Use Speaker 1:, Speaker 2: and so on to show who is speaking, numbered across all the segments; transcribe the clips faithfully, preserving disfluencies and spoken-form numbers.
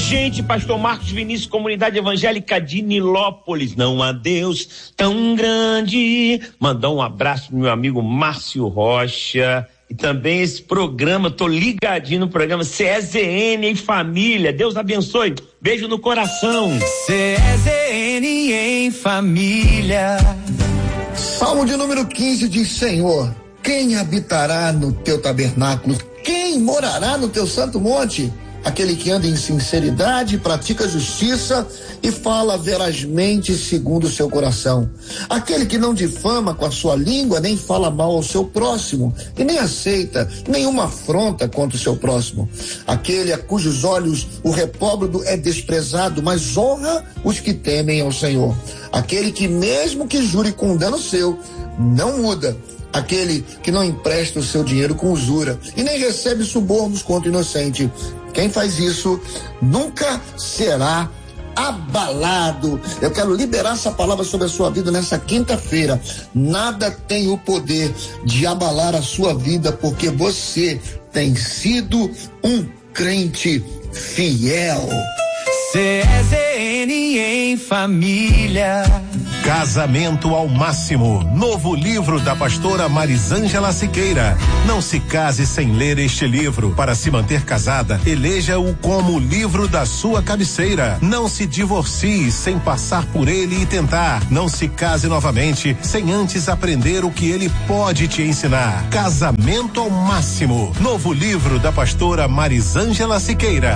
Speaker 1: gente, pastor Marcos Vinícius, Comunidade Evangélica de Nilópolis. Não há Deus tão grande. Mandar um abraço pro meu amigo Márcio Rocha. E também esse programa, tô ligadinho no programa C E Z N em família. Deus abençoe. Beijo no coração.
Speaker 2: C E Z N em família.
Speaker 3: Salmo de número quinze diz: Senhor, quem habitará no teu tabernáculo? Quem morará no teu santo monte? Aquele que anda em sinceridade, pratica justiça e fala verazmente segundo o seu coração. Aquele que não difama com a sua língua, nem fala mal ao seu próximo, e nem aceita nenhuma afronta contra o seu próximo. Aquele a cujos olhos o repóbrio é desprezado, mas honra os que temem ao Senhor. Aquele que mesmo que jure com dano seu, não muda. Aquele que não empresta o seu dinheiro com usura e nem recebe subornos contra o inocente. Quem faz isso nunca será abalado. Eu quero liberar essa palavra sobre a sua vida nessa quinta-feira. Nada tem o poder de abalar a sua vida, porque você tem sido um crente fiel.
Speaker 2: C E Z N em família.
Speaker 4: Casamento ao Máximo, novo livro da pastora Marisângela Siqueira. Não se case sem ler este livro. Para se manter casada, eleja-o como o livro da sua cabeceira. Não se divorcie sem passar por ele e tentar. Não se case novamente sem antes aprender o que ele pode te ensinar. Casamento ao Máximo, novo livro da pastora Marisângela Siqueira.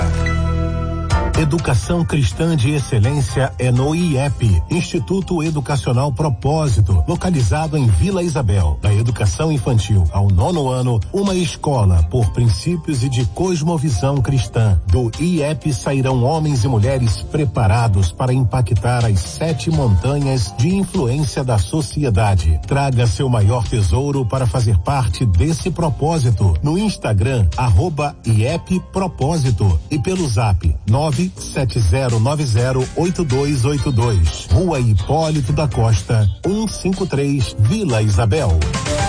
Speaker 4: Educação cristã de excelência é no I E P, Instituto Educacional Propósito, localizado em Vila Isabel. Da educação infantil ao nono ano, uma escola por princípios e de cosmovisão cristã. Do I E P sairão homens e mulheres preparados para impactar as sete montanhas de influência da sociedade. Traga seu maior tesouro para fazer parte desse propósito no Instagram, arroba I E P Propósito, e pelo zap nove sete zero nove zero oito dois oito dois. Rua Hipólito da Costa, cento e cinquenta e três, Vila Isabel.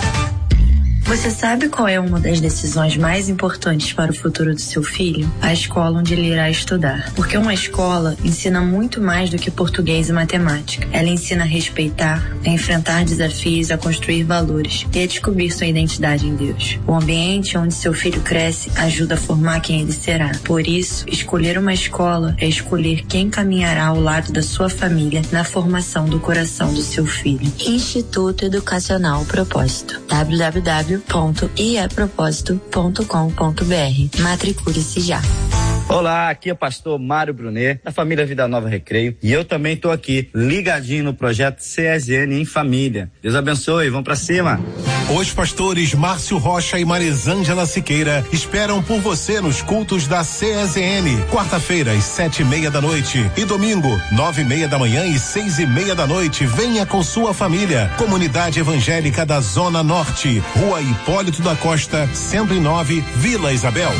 Speaker 5: Você sabe qual é uma das decisões mais importantes para o futuro do seu filho? A escola onde ele irá estudar. Porque uma escola ensina muito mais do que português e matemática. Ela ensina a respeitar, a enfrentar desafios, a construir valores e a descobrir sua identidade em Deus. O ambiente onde seu filho cresce ajuda a formar quem ele será. Por isso, escolher uma escola é escolher quem caminhará ao lado da sua família na formação do coração do seu filho. Instituto Educacional Propósito. w w w ponto i e propósito ponto com ponto b r. Matricule-se já.
Speaker 6: Olá, aqui é o pastor Mário Brunet, da família Vida Nova Recreio, e eu também estou aqui, ligadinho no projeto C E Z N em família. Deus abençoe, vamos pra cima.
Speaker 4: Os pastores Márcio Rocha e Marisângela Siqueira esperam por você nos cultos da C E Z N, quarta-feira às sete e meia da noite e domingo, nove e meia da manhã e seis e meia da noite. Venha com sua família. Comunidade Evangélica da Zona Norte, Rua Hipólito da Costa, cento e nove, Vila Isabel.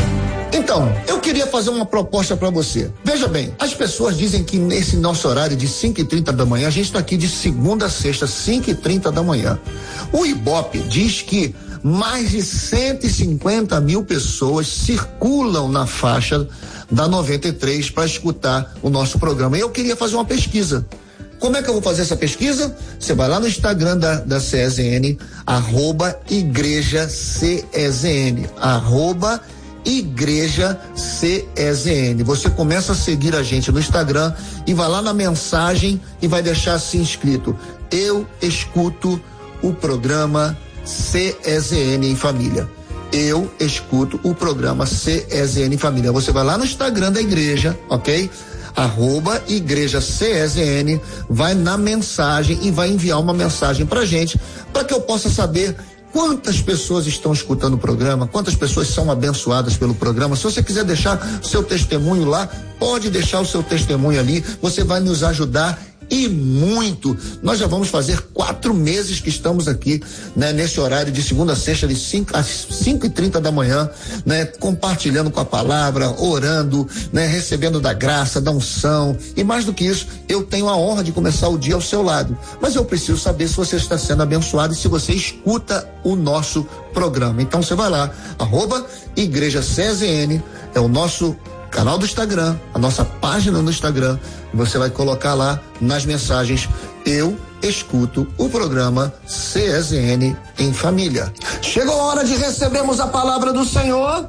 Speaker 3: Então, eu queria fazer uma proposta para você. Veja bem, as pessoas dizem que nesse nosso horário de cinco e trinta da manhã, a gente está aqui de segunda a sexta, cinco e trinta da manhã. O Ibope diz que mais de cento e cinquenta mil pessoas circulam na faixa da noventa e três para escutar o nosso programa. E eu queria fazer uma pesquisa. Como é que eu vou fazer essa pesquisa? Você vai lá no Instagram da, da C E Z N, arroba Igreja C E Z N, arroba Igreja C E Z N. Você começa a seguir a gente no Instagram e vai lá na mensagem e vai deixar assim escrito: eu escuto o programa C E Z N em família. Eu escuto o programa C E Z N em família. Você vai lá no Instagram da igreja, ok? Arroba Igreja C E Z N, vai na mensagem e vai enviar uma mensagem pra gente, para que eu possa saber quantas pessoas estão escutando o programa, quantas pessoas são abençoadas pelo programa. Se você quiser deixar seu testemunho lá, pode deixar o seu testemunho ali, você vai nos ajudar e muito. Nós já vamos fazer quatro meses que estamos aqui, né, nesse horário de segunda a sexta, de cinco às cinco e trinta da manhã, né, compartilhando com a palavra, orando, né, recebendo da graça, da unção. E mais do que isso, eu tenho a honra de começar o dia ao seu lado. Mas eu preciso saber se você está sendo abençoado e se você escuta o nosso programa. Então você vai lá, arroba Igreja C E Z N, é o nosso canal do Instagram, a nossa página no Instagram, você vai colocar lá nas mensagens: eu escuto o programa C S N em Família. Chegou a hora de recebermos a palavra do Senhor.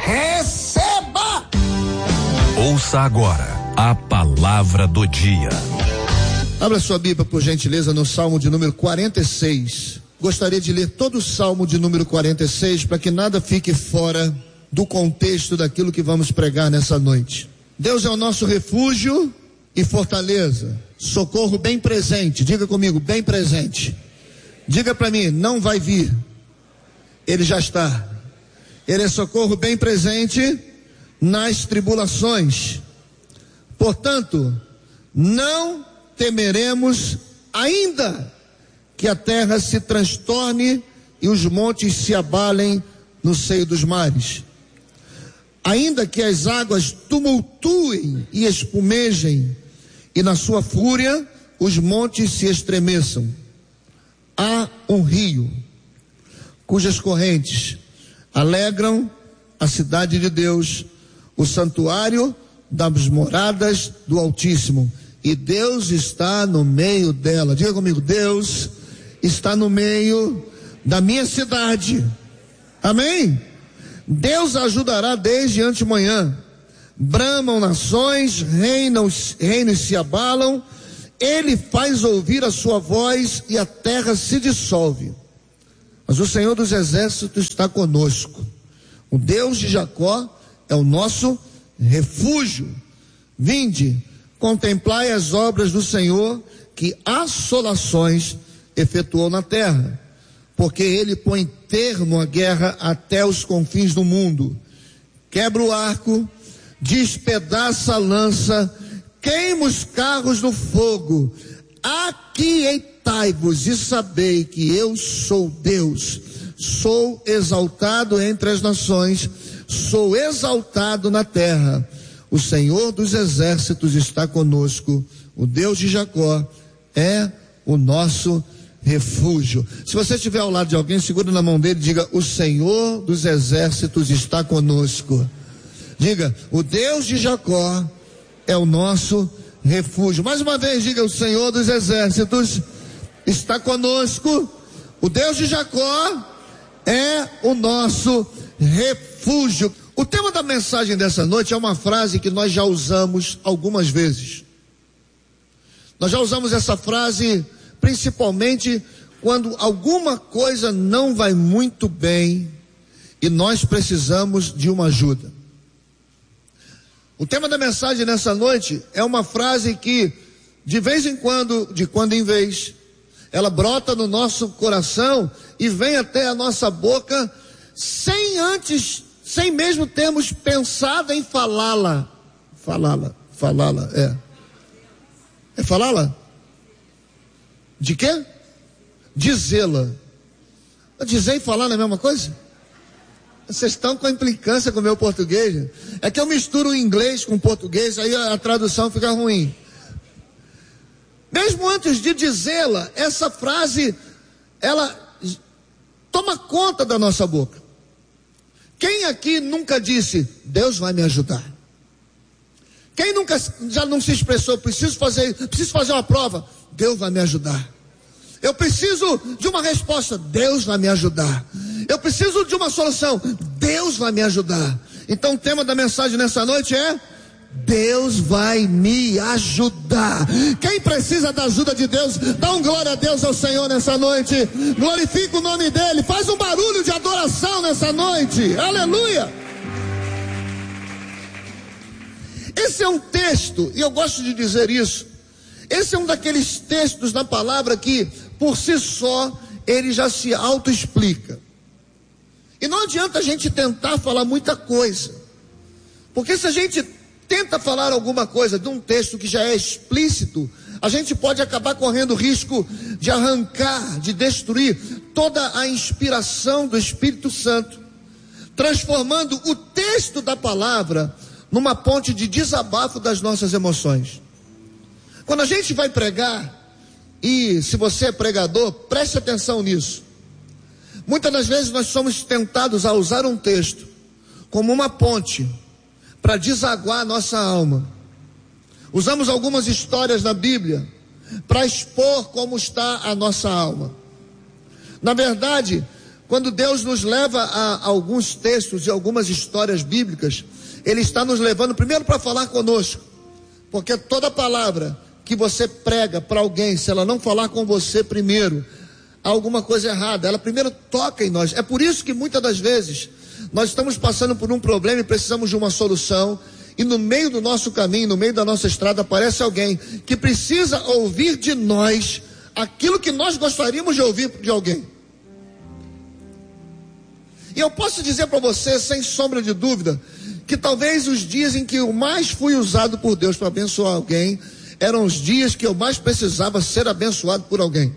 Speaker 3: Receba!
Speaker 4: Ouça agora a palavra do dia.
Speaker 3: Abra sua Bíblia, por gentileza, no Salmo de número quarenta e seis. Gostaria de ler todo o Salmo de número quarenta e seis para que nada fique fora do contexto daquilo que vamos pregar nessa noite. Deus é o nosso refúgio e fortaleza, socorro bem presente. Diga comigo, bem presente. Diga para mim, não vai vir, ele já está. Ele é socorro bem presente nas tribulações. Portanto, não temeremos, ainda que a terra se transtorne e os montes se abalem no seio dos mares. Ainda que as águas tumultuem e espumejem, e na sua fúria os montes se estremeçam. Há um rio, cujas correntes alegram a cidade de Deus, o santuário das moradas do Altíssimo. E Deus está no meio dela. Diga comigo, Deus está no meio da minha cidade. Amém? Deus ajudará desde antemanhã. Bramam nações, reinos, reinos se abalam. Ele faz ouvir a sua voz e a terra se dissolve. Mas o Senhor dos Exércitos está conosco. O Deus de Jacó é o nosso refúgio. Vinde, contemplai as obras do Senhor, que assolações efetuou na terra. Porque ele põe termo à guerra até os confins do mundo. Quebra o arco, despedaça a lança, queima os carros no fogo. Aquietai-vos e sabei que eu sou Deus. Sou exaltado entre as nações, sou exaltado na terra. O Senhor dos Exércitos está conosco. O Deus de Jacó é o nosso refúgio. Se você estiver ao lado de alguém, segura na mão dele e diga: o Senhor dos Exércitos está conosco. Diga: o Deus de Jacó é o nosso refúgio. Mais uma vez, diga: o Senhor dos Exércitos está conosco. O Deus de Jacó é o nosso refúgio. O tema da mensagem dessa noite é uma frase que nós já usamos algumas vezes. Nós já usamos essa frase principalmente quando alguma coisa não vai muito bem e nós precisamos de uma ajuda. O tema da mensagem nessa noite é uma frase que, de vez em quando, de quando em vez, ela brota no nosso coração e vem até a nossa boca sem antes, sem mesmo termos pensado em falá-la. Falá-la, falá-la, é. É falá-la? De quê? Dizê-la. Dizer e falar não é a mesma coisa? Vocês estão com a implicância com o meu português. É que eu misturo o inglês com o português, aí a, a tradução fica ruim. Mesmo antes de dizê-la, essa frase, ela toma conta da nossa boca. Quem aqui nunca disse: Deus vai me ajudar? Quem nunca já não se expressou: preciso fazer, preciso fazer uma prova, Deus vai me ajudar. Eu preciso de uma resposta, Deus vai me ajudar. Eu preciso de uma solução, Deus vai me ajudar. Então o tema da mensagem nessa noite é: Deus vai me ajudar. Quem precisa da ajuda de Deus, dá um glória a Deus ao Senhor nessa noite. Glorifica o nome dele, faz um barulho de adoração nessa noite. Aleluia. Esse é um texto, e eu gosto de dizer isso, esse é um daqueles textos na palavra que, por si só, ele já se autoexplica. E não adianta a gente tentar falar muita coisa, porque se a gente tenta falar alguma coisa de um texto que já é explícito, a gente pode acabar correndo risco de arrancar, de destruir toda a inspiração do Espírito Santo, transformando o texto da palavra numa ponte de desabafo das nossas emoções. Quando a gente vai pregar, e se você é pregador, preste atenção nisso. Muitas das vezes nós somos tentados a usar um texto como uma ponte para desaguar a nossa alma. Usamos algumas histórias na Bíblia para expor como está a nossa alma. Na verdade, quando Deus nos leva a alguns textos e algumas histórias bíblicas, Ele está nos levando primeiro para falar conosco, porque toda palavra que você prega para alguém, se ela não falar com você primeiro, há alguma coisa errada. Ela primeiro toca em nós. É por isso que muitas das vezes nós estamos passando por um problema e precisamos de uma solução, e no meio do nosso caminho, no meio da nossa estrada, aparece alguém que precisa ouvir de nós aquilo que nós gostaríamos de ouvir de alguém. E eu posso dizer para você, sem sombra de dúvida, que talvez os dias em que eu mais fui usado por Deus para abençoar alguém, eram os dias que eu mais precisava ser abençoado por alguém.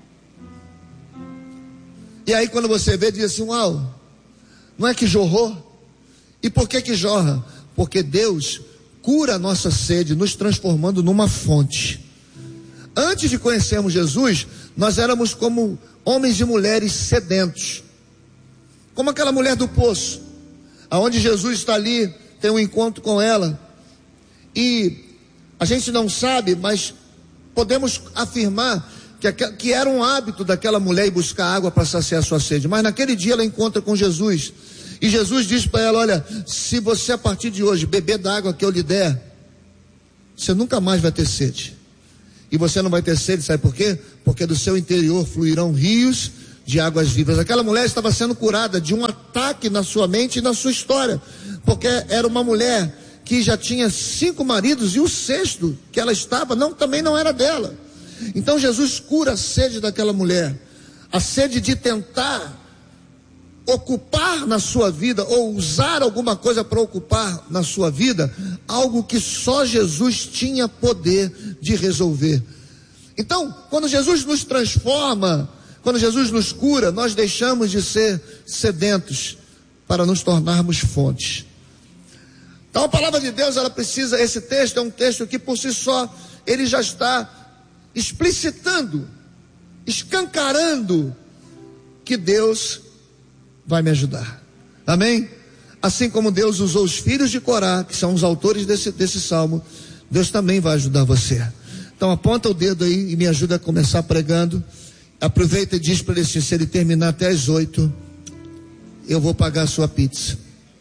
Speaker 3: E aí quando você vê, diz assim, uau, não é que jorrou? E por que que jorra? Porque Deus cura a nossa sede, nos transformando numa fonte. Antes de conhecermos Jesus, nós éramos como homens e mulheres sedentos, como aquela mulher do poço, aonde Jesus está ali, tem um encontro com ela, e a gente não sabe, mas podemos afirmar que, que era um hábito daquela mulher ir buscar água para saciar a sua sede. Mas naquele dia ela encontra com Jesus, e Jesus diz para ela, olha, se você a partir de hoje beber da água que eu lhe der, você nunca mais vai ter sede. E você não vai ter sede, sabe por quê? Porque do seu interior fluirão rios de águas vivas. Aquela mulher estava sendo curada de um ataque na sua mente e na sua história, porque era uma mulher que já tinha cinco maridos, e o sexto que ela estava, não, também não era dela. Então Jesus cura a sede daquela mulher, a sede de tentar ocupar na sua vida, ou usar alguma coisa para ocupar na sua vida, algo que só Jesus tinha poder de resolver. Então, quando Jesus nos transforma, quando Jesus nos cura, nós deixamos de ser sedentos para nos tornarmos fontes. Então a palavra de Deus, ela precisa, esse texto é um texto que por si só, ele já está explicitando, escancarando que Deus vai me ajudar. Amém? Assim como Deus usou os filhos de Corá, que são os autores desse, desse salmo, Deus também vai ajudar você. Então aponta o dedo aí e me ajuda a começar pregando. Aproveita e diz para ele assim, se ele terminar até as oito, eu vou pagar a sua pizza.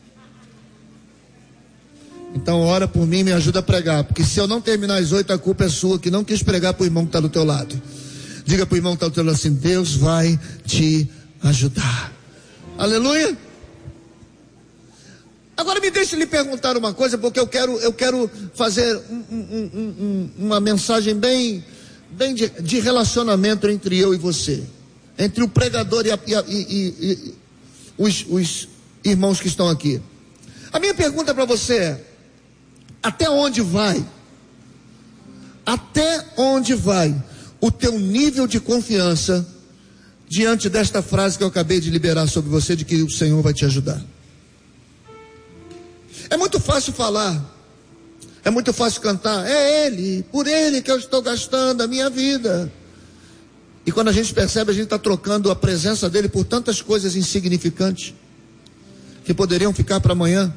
Speaker 3: Então ora por mim e me ajuda a pregar, porque se eu não terminar às oito, a culpa é sua, que não quis pregar para o irmão que está do teu lado. Diga para o irmão que está do teu lado assim, Deus vai te ajudar. Aleluia. Agora me deixe lhe perguntar uma coisa, porque eu quero, eu quero fazer um, um, um, uma mensagem bem, bem de, de relacionamento entre eu e você, entre o pregador e, a, e, a, e, e, e os, os irmãos que estão aqui. A minha pergunta para você é, até onde vai, até onde vai o teu nível de confiança diante desta frase que eu acabei de liberar sobre você, de que o Senhor vai te ajudar? É muito fácil falar, é muito fácil cantar, é Ele, por Ele que eu estou gastando a minha vida. E quando a gente percebe, a gente está trocando a presença dEle por tantas coisas insignificantes, que poderiam ficar para amanhã.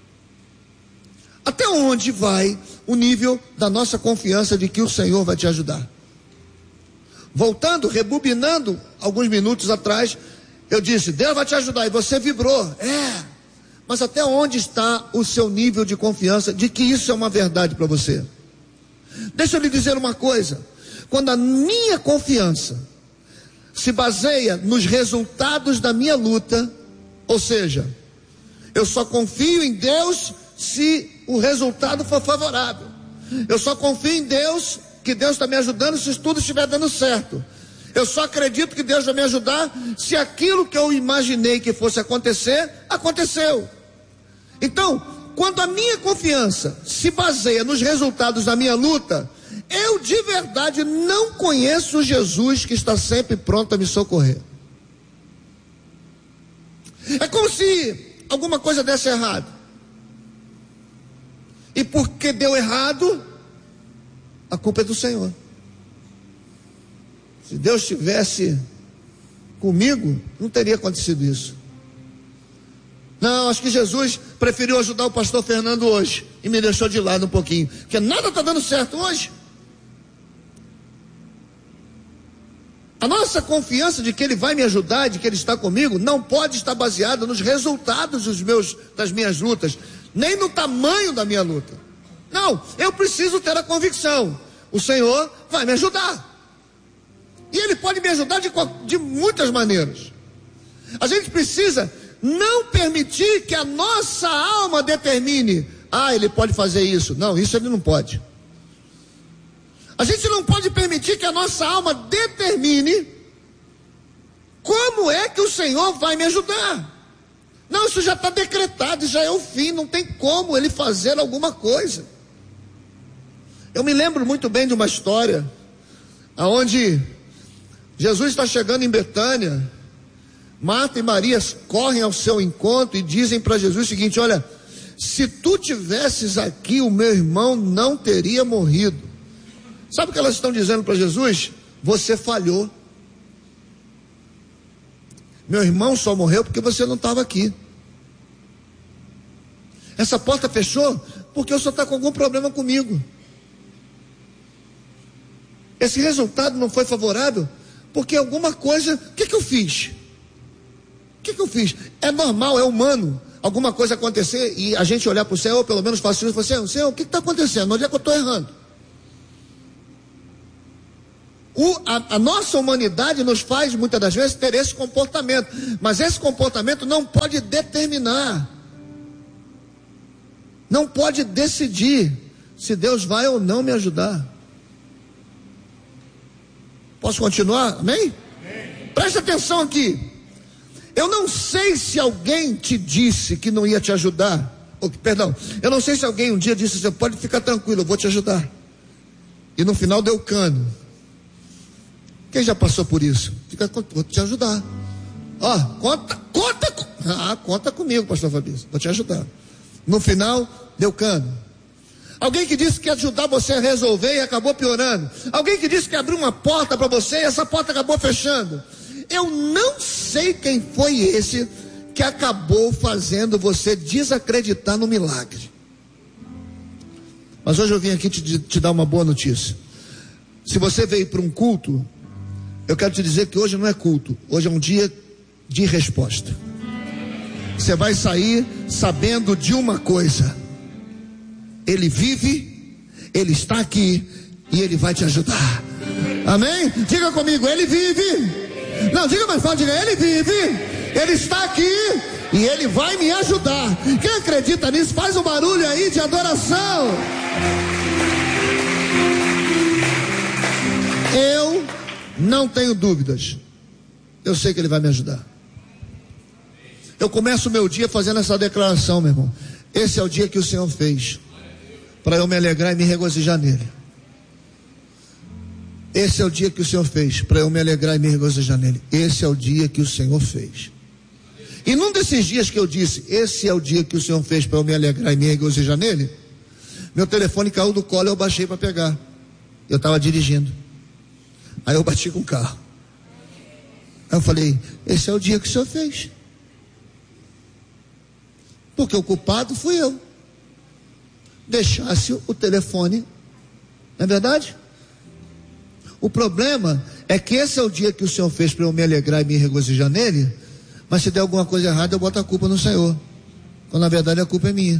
Speaker 3: Até onde vai o nível da nossa confiança de que o Senhor vai te ajudar? Voltando, rebobinando alguns minutos atrás, eu disse, Deus vai te ajudar, e você vibrou, é, mas até onde está o seu nível de confiança de que isso é uma verdade para você? Deixa eu lhe dizer uma coisa, quando a minha confiança se baseia nos resultados da minha luta, ou seja, eu só confio em Deus se o resultado for favorável, eu só confio em Deus, que Deus está me ajudando se tudo estiver dando certo, eu só acredito que Deus vai me ajudar se aquilo que eu imaginei que fosse acontecer, aconteceu. Então, quando a minha confiança se baseia nos resultados da minha luta, eu de verdade não conheço Jesus que está sempre pronto a me socorrer. É como se alguma coisa desse errado, e porque deu errado, a culpa é do Senhor. Se Deus estivesse comigo, não teria acontecido isso. Não, acho que Jesus preferiu ajudar o pastor Fernando hoje e me deixou de lado um pouquinho, porque nada está dando certo hoje. A nossa confiança de que Ele vai me ajudar, de que Ele está comigo, não pode estar baseada nos resultados dos meus, das minhas lutas, nem no tamanho da minha luta. Não, eu preciso ter a convicção, o Senhor vai me ajudar. E Ele pode me ajudar de, de muitas maneiras. A gente precisa não permitir que a nossa alma determine, ah, Ele pode fazer isso. Não, isso Ele não pode. A gente não pode permitir que a nossa alma determine como é que o Senhor vai me ajudar. Não, isso já está decretado, já é o fim, não tem como Ele fazer alguma coisa. Eu me lembro muito bem de uma história onde Jesus está chegando em Betânia, Marta e Maria correm ao seu encontro e dizem para Jesus o seguinte: olha, se tu tivesses aqui, o meu irmão não teria morrido. Sabe o que elas estão dizendo para Jesus? Você falhou. Meu irmão só morreu porque você não estava aqui. Essa porta fechou porque o senhor está com algum problema comigo. Esse resultado não foi favorável porque alguma coisa, o que que eu fiz? O que que eu fiz? É normal, é humano alguma coisa acontecer e a gente olhar para o céu, ou pelo menos falar assim, Senhor, Senhor, o que está acontecendo? Onde é que eu estou errando? O, a, a nossa humanidade nos faz muitas das vezes ter esse comportamento, mas esse comportamento não pode determinar, não pode decidir se Deus vai ou não me ajudar. Posso continuar? Amém? Amém. Preste atenção aqui. Eu não sei se alguém te disse que não ia te ajudar, ou, perdão, eu não sei se alguém um dia disse assim, pode ficar tranquilo, eu vou te ajudar, e no final deu cano. Quem já passou por isso? Fica, vou te ajudar. Ó, conta, conta, ah, conta comigo, pastor Fabrício, vou te ajudar. No final, deu cano. Alguém que disse que ia ajudar você a resolver e acabou piorando. Alguém que disse que abriu uma porta para você e essa porta acabou fechando. Eu não sei quem foi esse que acabou fazendo você desacreditar no milagre. Mas hoje eu vim aqui te, te dar uma boa notícia. Se você veio para um culto, eu quero te dizer que hoje não é culto, hoje é um dia de resposta. Você vai sair sabendo de uma coisa: Ele vive, Ele está aqui e Ele vai te ajudar. Amém? Diga comigo, Ele vive. Não, diga mais forte, diga, Ele vive, Ele está aqui e Ele vai me ajudar. Quem acredita nisso, faz um barulho aí de adoração. Eu não tenho dúvidas, eu sei que Ele vai me ajudar. Eu começo o meu dia fazendo essa declaração, meu irmão. Esse é o dia que o Senhor fez, para eu me alegrar e me regozijar nele. Esse é o dia que o Senhor fez, para eu me alegrar e me regozijar nele. Esse é o dia que o Senhor fez. E num desses dias que eu disse, esse é o dia que o Senhor fez para eu me alegrar e me regozijar nele, meu telefone caiu do colo e eu baixei para pegar. Eu estava dirigindo. Aí eu bati com o carro. Aí eu falei, esse é o dia que o Senhor fez. Porque o culpado fui eu. Deixasse o telefone, não é verdade? O problema é que esse é o dia que o Senhor fez para eu me alegrar e me regozijar nele, mas se der alguma coisa errada eu boto a culpa no Senhor, quando na verdade a culpa é minha.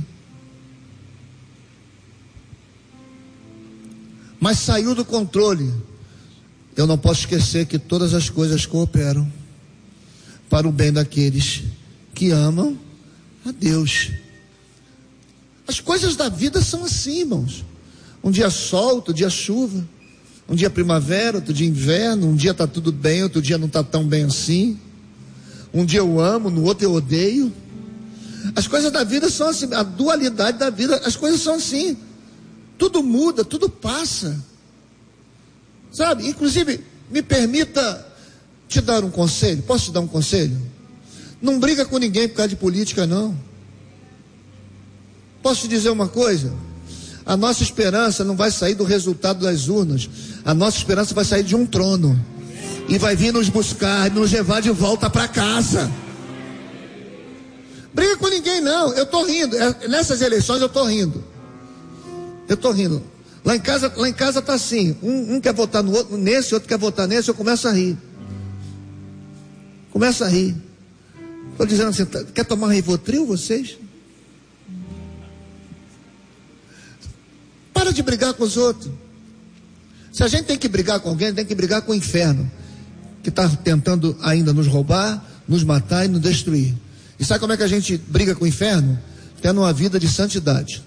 Speaker 3: Mas saiu do controle. Eu não posso esquecer que todas as coisas cooperam para o bem daqueles que amam a Deus. As coisas da vida são assim, irmãos. Um dia sol, outro dia chuva. Um dia primavera, outro dia inverno. Um dia está tudo bem, outro dia não está tão bem assim. Um dia eu amo, no outro eu odeio. As coisas da vida são assim. A dualidade da vida, as coisas são assim. Tudo muda, tudo passa. Sabe, inclusive, me permita te dar um conselho. Posso te dar um conselho? Não briga com ninguém por causa de política, não. Posso te dizer uma coisa? A nossa esperança não vai sair do resultado das urnas. A nossa esperança vai sair de um trono. E vai vir nos buscar, nos levar de volta para casa. Briga com ninguém, não. Eu tô rindo. É, nessas eleições eu tô rindo. Eu tô rindo. Lá em casa, lá em casa tá assim. Um, um quer votar no outro, nesse, outro quer votar nesse, eu começo a rir. Começo a rir. Tô dizendo assim, tá, quer tomar Rivotril, vocês? Para de brigar com os outros. Se a gente tem que brigar com alguém, tem que brigar com o inferno, que está tentando ainda nos roubar, nos matar e nos destruir. E sabe como é que a gente briga com o inferno? Tendo uma vida de santidade.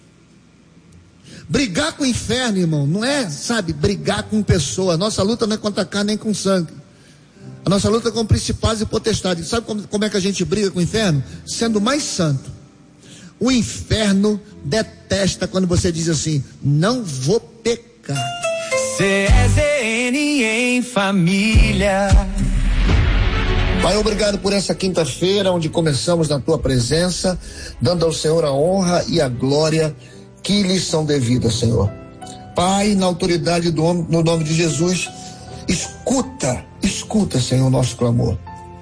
Speaker 3: Brigar com o inferno, irmão, não é, sabe, brigar com pessoa. A nossa luta não é contra a carne nem com sangue. A nossa luta é com principados e potestades. Sabe como, como é que a gente briga com o inferno? Sendo mais santo. O inferno detesta quando você diz assim, não vou pecar.
Speaker 2: C E Z N em família.
Speaker 3: Pai, obrigado por essa quinta-feira, onde começamos na tua presença, dando ao Senhor a honra e a glória que lhes são devidas, Senhor. Pai, na autoridade do no nome de Jesus, escuta, escuta, Senhor, o nosso clamor.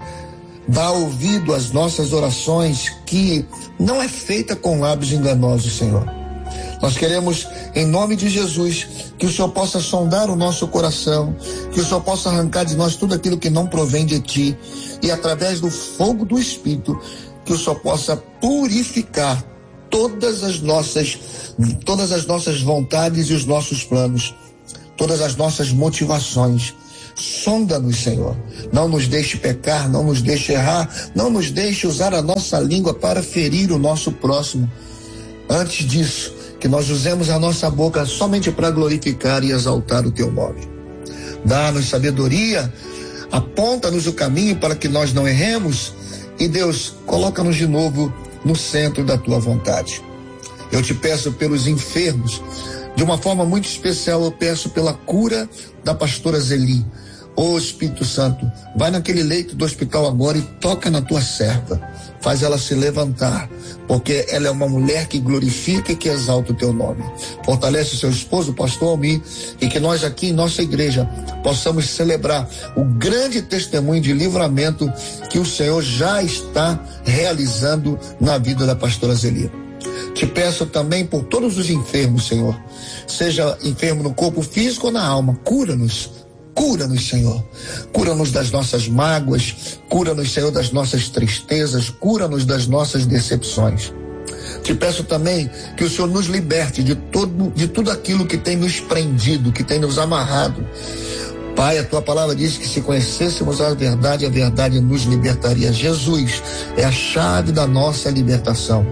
Speaker 3: Dá ouvido às nossas orações, que não é feita com lábios enganosos, Senhor. Nós queremos, em nome de Jesus, que o Senhor possa sondar o nosso coração, que o Senhor possa arrancar de nós tudo aquilo que não provém de Ti, e através do fogo do Espírito, que o Senhor possa purificar todas as nossas, todas as nossas vontades e os nossos planos, todas as nossas motivações. Sonda-nos, Senhor. Não nos deixe pecar, não nos deixe errar, não nos deixe usar a nossa língua para ferir o nosso próximo. Antes disso, que nós usemos a nossa boca somente para glorificar e exaltar o Teu nome. Dá-nos sabedoria, aponta-nos o caminho para que nós não erremos, e Deus, coloca-nos de novo no centro da Tua vontade. Eu te peço pelos enfermos, de uma forma muito especial eu peço pela cura da pastora Zeli. Ô Espírito Santo, vai naquele leito do hospital agora e toca na tua serva, faz ela se levantar, porque ela é uma mulher que glorifica e que exalta o teu nome. Fortalece o seu esposo, o pastor Almir, e que nós aqui em nossa igreja possamos celebrar o grande testemunho de livramento que o Senhor já está realizando na vida da pastora Zeli. Te peço também por todos os enfermos, Senhor, seja enfermo no corpo físico ou na alma, cura-nos. Cura-nos, Senhor. Cura-nos das nossas mágoas, cura-nos, Senhor, das nossas tristezas, cura-nos das nossas decepções. Te peço também que o Senhor nos liberte de todo, de tudo aquilo que tem nos prendido, que tem nos amarrado. Pai, a tua palavra diz que se conhecêssemos a verdade, a verdade nos libertaria. Jesus é a chave da nossa libertação.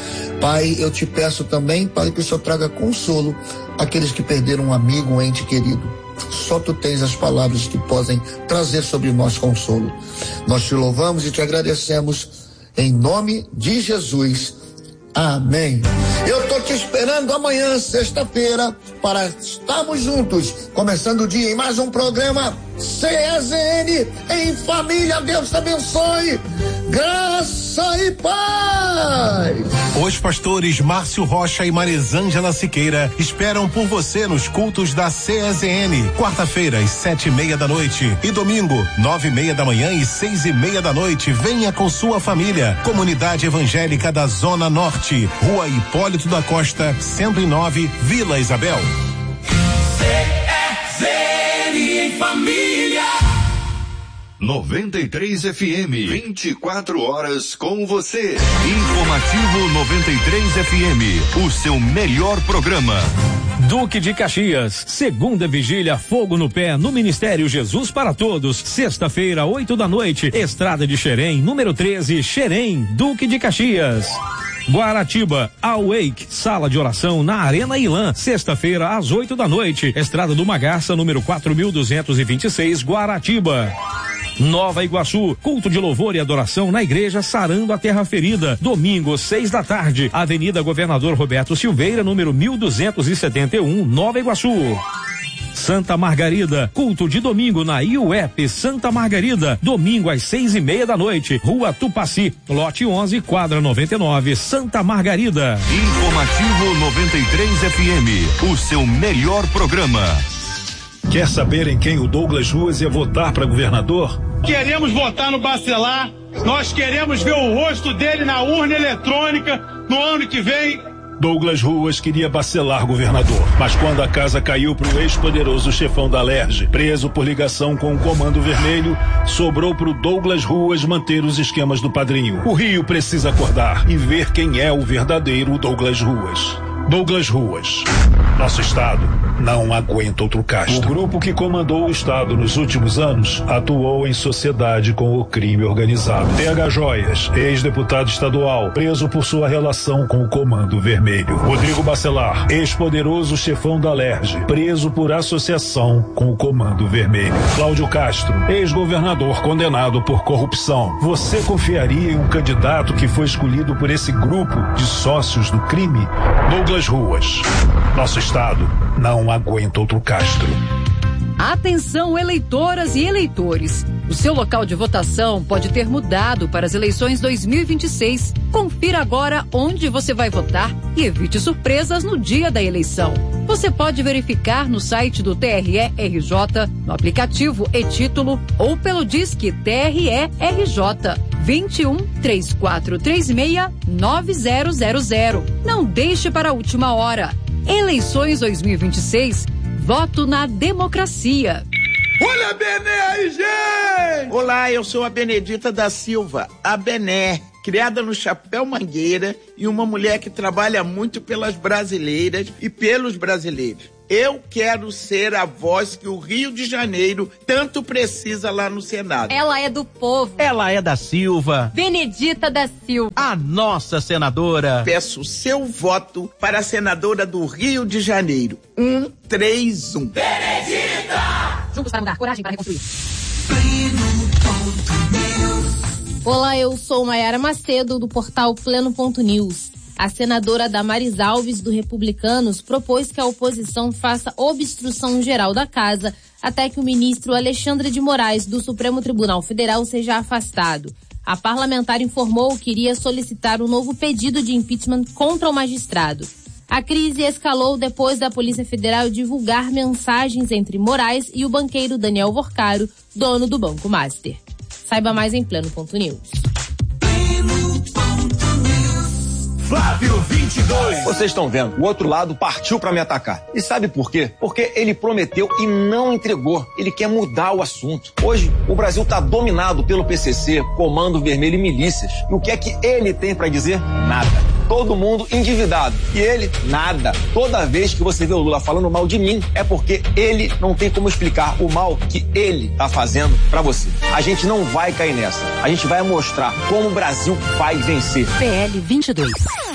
Speaker 3: Pai, eu te peço também, Pai, que o Senhor traga consolo àqueles que perderam um amigo, um ente querido. Só tu tens as palavras que podem trazer sobre nós consolo. Nós te louvamos e te agradecemos em nome de Jesus. Amém. Eu tô te esperando amanhã, sexta-feira, para estarmos juntos, começando o dia em mais um programa C E Z N em família. Deus te abençoe. Graça e paz.
Speaker 4: Os pastores Márcio Rocha e Marisângela Siqueira esperam por você nos cultos da C E Z N. Quarta-feira, às sete e meia da noite. E domingo, nove e meia da manhã e seis e meia da noite. Venha com sua família. Comunidade Evangélica da Zona Norte. Rua Hipólito da Costa, cento e nove, Vila Isabel.
Speaker 2: C E Z N em família.
Speaker 7: noventa e três F M, vinte e quatro horas com você. Informativo noventa e três F M, o seu melhor programa.
Speaker 8: Duque de Caxias, segunda vigília Fogo no Pé no Ministério Jesus para Todos, sexta-feira, oito da noite, Estrada de Xerém, número treze, Xerém, Duque de Caxias. Guaratiba, Awake, sala de oração na Arena Ilã, sexta-feira às oito da noite, Estrada do Magarça, número quatro mil duzentos e vinte e seis, Guaratiba. Nova Iguaçu, culto de louvor e adoração na igreja Sarando a Terra Ferida, domingo, seis da tarde, Avenida Governador Roberto Silveira, número mil duzentos e setenta e um, Nova Iguaçu. Santa Margarida, culto de domingo na I U E P Santa Margarida, domingo às seis e meia da noite, Rua Tupaci, lote onze, quadra noventa e nove, Santa Margarida.
Speaker 7: Informativo noventa e três F M, o seu melhor programa.
Speaker 9: Quer saber em quem o Douglas Ruas ia votar para governador?
Speaker 10: Queremos votar no Bacelar.
Speaker 9: Nós queremos ver o rosto dele na urna eletrônica no ano que vem.
Speaker 10: Douglas Ruas queria bacelar governador, mas quando a casa caiu pro ex-poderoso chefão da Alerj, preso por ligação com o Comando Vermelho, sobrou pro Douglas Ruas manter os esquemas do padrinho. O Rio precisa acordar e ver quem é o verdadeiro Douglas Ruas. Douglas Ruas. Nosso estado não aguenta outro Castro. O grupo que comandou o estado nos últimos anos atuou em sociedade com o crime organizado. T H Joias, ex-deputado estadual, preso por sua relação com o Comando Vermelho. Rodrigo Bacelar, ex-poderoso chefão da Alerj, preso por associação com o Comando Vermelho. Cláudio Castro, ex-governador condenado por corrupção. Você confiaria em um candidato que foi escolhido por esse grupo de sócios do crime? Douglas Ruas. Nosso estado não aguenta outro Castro.
Speaker 11: Atenção, eleitoras e eleitores. O seu local de votação pode ter mudado para as eleições dois mil e vinte e seis. Confira agora onde você vai votar e evite surpresas no dia da eleição. Você pode verificar no site do T R E R J, no aplicativo e-Título ou pelo Disque T R E R J vinte e um, três quatro três seis, nove zero zero zero. Não deixe para a última hora. Eleições dois mil e vinte e seis. Voto na democracia.
Speaker 12: Olha a Bené aí, gente! Olá, eu sou a Benedita da Silva, a Bené, criada no Chapéu Mangueira e uma mulher que trabalha muito pelas brasileiras e pelos brasileiros. Eu quero ser a voz que o Rio de Janeiro tanto precisa lá no Senado.
Speaker 13: Ela é do povo.
Speaker 14: Ela é da Silva.
Speaker 13: Benedita da Silva.
Speaker 14: A nossa senadora.
Speaker 12: Peço seu voto para a senadora do Rio de Janeiro. um, três, um.
Speaker 13: Benedita! Juntos para mudar, coragem para reconstruir. Olá, eu sou Maiara Macedo, do portal Pleno ponto news. A senadora Damares Alves, do Republicanos, propôs que a oposição faça obstrução geral da casa até que o ministro Alexandre de Moraes, do Supremo Tribunal Federal, seja afastado. A parlamentar informou que iria solicitar um novo pedido de impeachment contra o magistrado. A crise escalou depois da Polícia Federal divulgar mensagens entre Moraes e o banqueiro Daniel Vorcaro, dono do Banco Master. Saiba mais em Pleno ponto news.
Speaker 15: Flávio vinte e dois. Vocês estão vendo, o outro lado partiu pra me atacar. E sabe por quê? Porque ele prometeu e não entregou. Ele quer mudar o assunto. Hoje, o Brasil tá dominado pelo P C C, Comando Vermelho e milícias. E o que é que ele tem pra dizer? Nada. Todo mundo endividado. E ele, nada. Toda vez que você vê o Lula falando mal de mim, é porque ele não tem como explicar o mal que ele tá fazendo pra você. A gente não vai cair nessa. A gente vai mostrar como o Brasil vai vencer.
Speaker 11: P L vinte e dois.